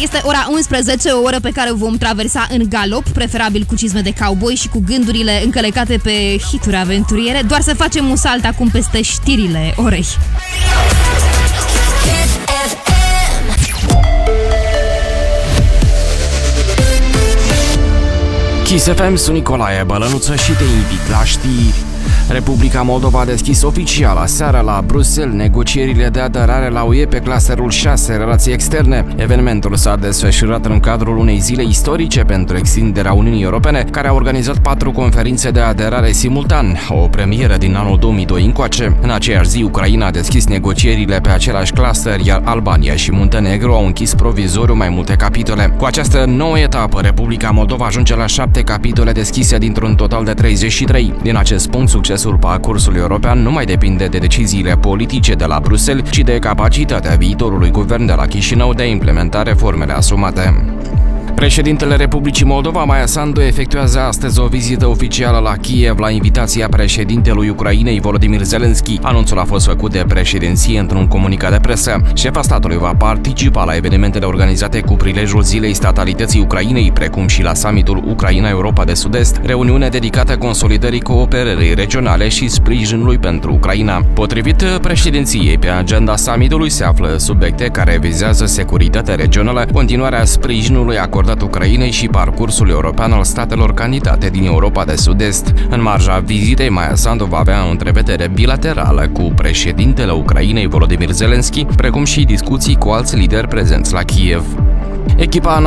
Este ora 11, o oră pe care o vom traversa în galop, preferabil cu cizme de cowboy și cu gândurile încălecate pe hituri aventuriere. Doar să facem un salt acum peste știrile orei. Kiss FM, sunt Nicolae Bălănuță și te invit la știri. Republica Moldova a deschis oficial aseară la Bruxelles negocierile de aderare la UE pe clusterul 6, relații externe. Evenimentul s-a desfășurat în cadrul unei zile istorice pentru extinderea Uniunii Europene, care a organizat 4 conferințe de aderare simultan, o premieră din anul 2002 încoace. În aceeași zi, Ucraina a deschis negocierile pe același cluster, iar Albania și Muntenegru au închis provizoriu mai multe capitole. Cu această nouă etapă, Republica Moldova ajunge la 7 capitole deschise dintr-un total de 33. Din acest punct, succesul parcursului european nu mai depinde de deciziile politice de la Bruxelles, ci de capacitatea viitorului guvern de la Chișinău de a implementa reformele asumate. Președintele Republicii Moldova, Maia Sandu, efectuează astăzi o vizită oficială la Kiev la invitația președintelui Ucrainei, Volodymyr Zelensky. Anunțul a fost făcut de președinție într-un comunicat de presă. Șefa statului va participa la evenimentele organizate cu prilejul Zilei Statalității Ucrainei, precum și la summitul Ucraina-Europa de Sud-Est, reuniune dedicată consolidării cooperării regionale și sprijinului pentru Ucraina. Potrivit președinției, pe agenda summitului se află subiecte care vizează securitatea regională, continuarea sprijinului acordat Ucrainei și parcursul european al statelor candidate din Europa de Sud-Est. În marja vizitei, Maia Sandu va avea o întrevedere bilaterală cu președintele Ucrainei, Volodymyr Zelensky, precum și discuții cu alți lideri prezenți la Kiev. Echipa